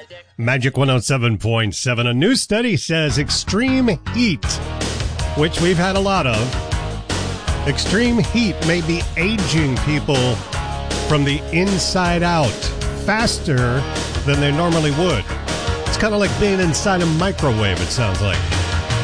Magic 107.7. A new study says extreme heat, which we've had a lot of, extreme heat may be aging people from the inside out faster than they normally would. It's kind of like being inside a microwave, it sounds like.